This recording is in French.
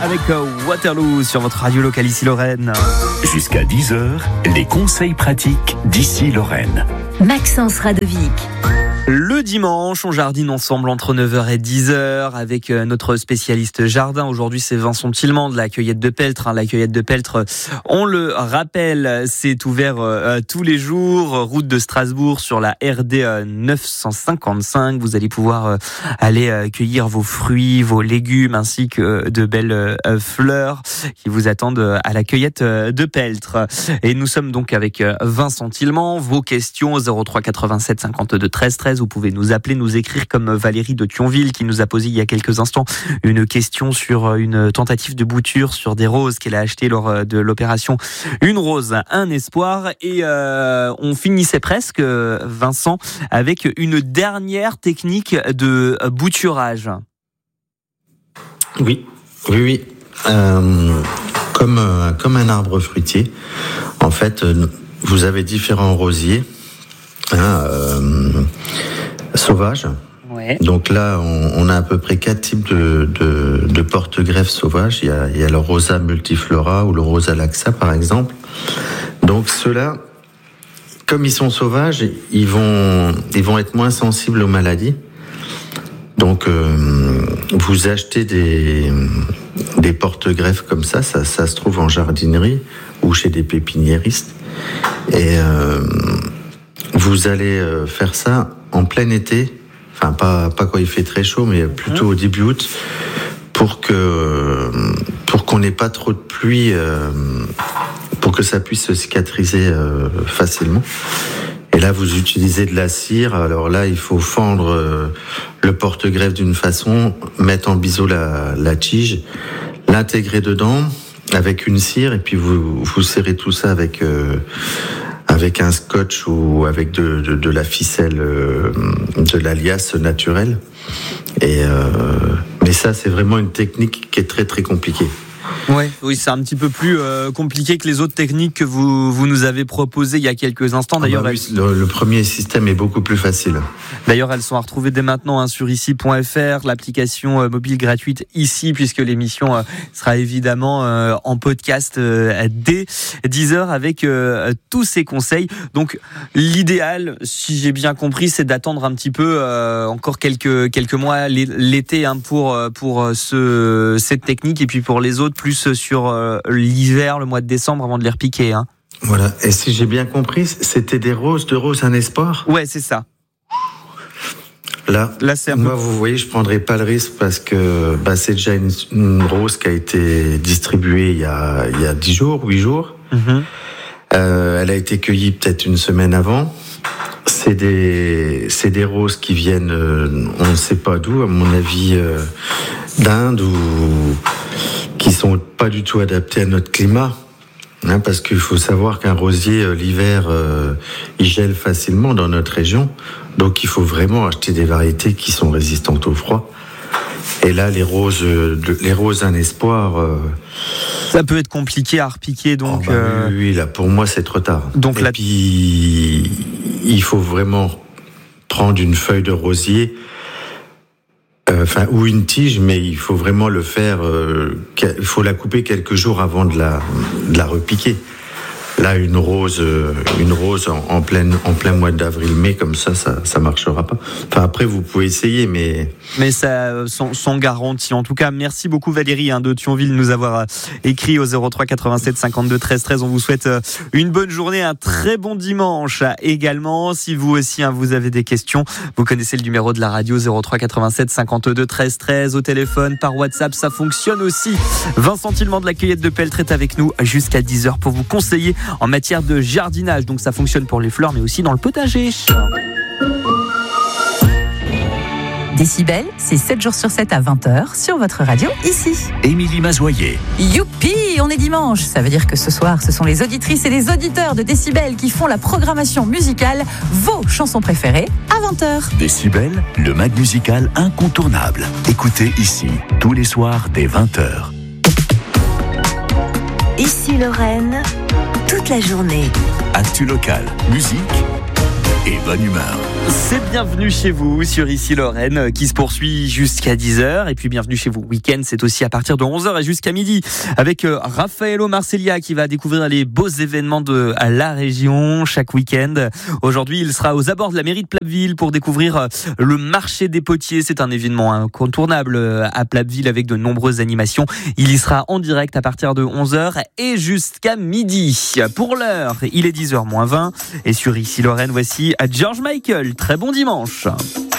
avec Waterloo sur votre radio locale ici Lorraine. Jusqu'à 10h, les conseils pratiques d'ici Lorraine. Maxence Radovic. Le dimanche, on jardine ensemble entre 9h et 10h avec notre spécialiste jardin. Aujourd'hui, c'est Vincent Tillement de la Cueillette de Peltre. La Cueillette de Peltre, on le rappelle, c'est ouvert tous les jours. Route de Strasbourg sur la RD 955. Vous allez pouvoir aller cueillir vos fruits, vos légumes ainsi que de belles fleurs qui vous attendent à la Cueillette de Peltre. Et nous sommes donc avec Vincent Tillement. Vos questions 03 87 52 13 13. Vous pouvez nous appeler, nous écrire comme Valérie de Thionville qui nous a posé il y a quelques instants une question sur une tentative de bouture sur des roses qu'elle a achetées lors de l'opération Une rose, un espoir. Et on finissait presque, Vincent, avec une dernière technique de bouturage. Oui. Comme un arbre fruitier, en fait, vous avez différents rosiers sauvages. Ouais. Donc là, on a à peu près 4 types de porte-greffes sauvages. Il y a le Rosa multiflora ou le Rosa laxa, par exemple. Donc ceux-là, comme ils sont sauvages, ils vont être moins sensibles aux maladies. Donc, vous achetez des porte-greffes comme ça se trouve en jardinerie ou chez des pépiniéristes. Et vous allez faire ça en plein été, enfin pas quand il fait très chaud, mais plutôt au début août, pour qu'on n'ait pas trop de pluie, pour que ça puisse se cicatriser facilement. Et là, vous utilisez de la cire. Alors là, il faut fendre le porte-greffe d'une façon, mettre en biseau la tige, l'intégrer dedans avec une cire, et puis vous serrez tout ça avec un scotch ou avec de la ficelle, de la liasse naturelle. Mais ça, c'est vraiment une technique qui est très très compliquée. Oui, c'est un petit peu plus compliqué que les autres techniques que vous nous avez proposées il y a quelques instants. D'ailleurs, le premier système est beaucoup plus facile. D'ailleurs, elles sont à retrouver dès maintenant sur ici.fr, l'application mobile gratuite ici, puisque l'émission sera évidemment en podcast dès 10h avec tous ces conseils. Donc, l'idéal, si j'ai bien compris, c'est d'attendre un petit peu encore quelques mois l'été pour cette technique, et puis pour les autres plus sur l'hiver, le mois de décembre, avant de les repiquer. Voilà. Et si j'ai bien compris, c'était des roses, de roses un espoir ? Ouais, c'est ça. Là c'est moi, vous voyez, je prendrai pas le risque parce que c'est déjà une rose qui a été distribuée il y a 10 jours, 8 jours. Mm-hmm. Elle a été cueillie peut-être une semaine avant. C'est des roses qui viennent, on ne sait pas d'où, à mon avis, d'Inde, ou qui sont pas du tout adaptés à notre climat. Parce qu'il faut savoir qu'un rosier, l'hiver, il gèle facilement dans notre région. Donc il faut vraiment acheter des variétés qui sont résistantes au froid. Et là, les roses un espoir... ça peut être compliqué à repiquer, donc... Oui, là, pour moi, c'est trop tard. Donc et puis, il faut vraiment prendre une feuille de rosier, ou une tige, mais il faut vraiment le faire... il faut la couper quelques jours avant de la repiquer. Là, une rose en plein mois d'avril-mai, comme ça marchera pas. Enfin, après, vous pouvez essayer, mais ça, sans garantie. En tout cas, merci beaucoup Valérie de Thionville de nous avoir écrit au 03 87 52 13 13. On vous souhaite une bonne journée, un très bon dimanche également. Si vous aussi, vous avez des questions, vous connaissez le numéro de la radio 03 87 52 13 13. Au téléphone, par WhatsApp, ça fonctionne aussi. Vincent Tillement de la Cueillette de Peltre est avec nous jusqu'à 10h pour vous conseiller en matière de jardinage. Donc ça fonctionne pour les fleurs, mais aussi dans le potager. Décibel, c'est 7 jours sur 7 à 20h sur votre radio ici. Émilie Mazoyer. Youpi, on est dimanche. Ça veut dire que ce soir, ce sont les auditrices et les auditeurs de Décibel qui font la programmation musicale, vos chansons préférées à 20h. Décibel, le mag musical incontournable. Écoutez ici, tous les soirs dès 20h. Ici Lorraine, toute la journée. Actu locale, musique et bonne humeur. C'est bienvenue chez vous sur Ici Lorraine qui se poursuit jusqu'à 10h. Et puis bienvenue chez vous week-end, c'est aussi à partir de 11h et jusqu'à midi avec Raffaello Marceglia qui va découvrir les beaux événements de la région chaque week-end. Aujourd'hui, il sera aux abords de la mairie de Plappeville pour découvrir le marché des potiers. C'est un événement incontournable à Plappeville avec de nombreuses animations. Il y sera en direct à partir de 11h et jusqu'à midi. Pour l'heure, il est 10h moins 20 et sur Ici Lorraine, voici à George Michael. Très bon dimanche.